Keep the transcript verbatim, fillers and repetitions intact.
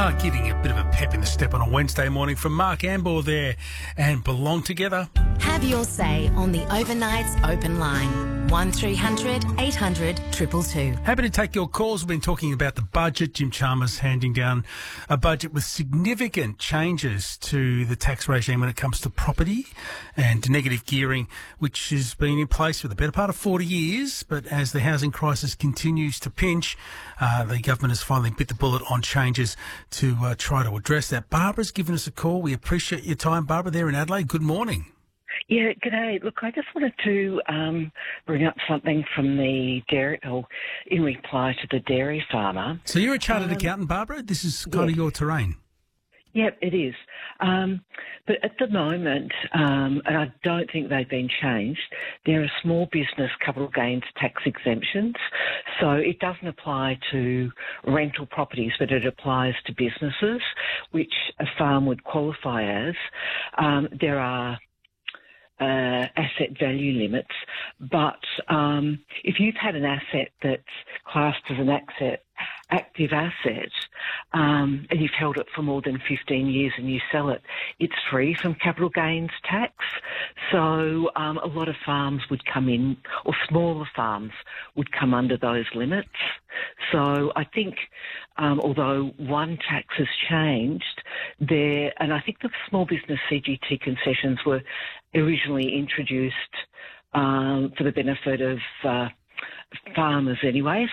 Ah, giving a bit of a pep in the step on a Wednesday morning from Mark Ambor there and Belong Together. Have your say on the Overnight's open line. one three hundred eight hundred two two two. Happy to take your calls. We've been talking about the budget. Jim Chalmers handing down a budget with significant changes to the tax regime when it comes to property and negative gearing, which has been in place for the better part of forty years. But as the housing crisis continues to pinch, uh, the government has finally bit the bullet on changes to uh, try to address that. Barbara's given us a call. We appreciate your time, Barbara, there in Adelaide. Good morning. Yeah, g'day. Look, I just wanted to um, bring up something from the dairy, or in reply to the dairy farmer. So you're a chartered Um, accountant, Barbara? This is kind yes. of your terrain. Yep, it is. Um, but at the moment, um, and I don't think they've been changed, there are small business capital gains tax exemptions. So it doesn't apply to rental properties, but it applies to businesses, which a farm would qualify as. Um, there are Uh, asset value limits, but um, if you've had an asset that's classed as an asset, active asset, um, and you've held it for more than fifteen years and you sell it, it's free from capital gains tax. So um, a lot of farms would come in, or smaller farms would come under those limits. So I think, um, although one tax has changed, there, and I think the small business C G T concessions were originally introduced um, for the benefit of uh, farmers anyway,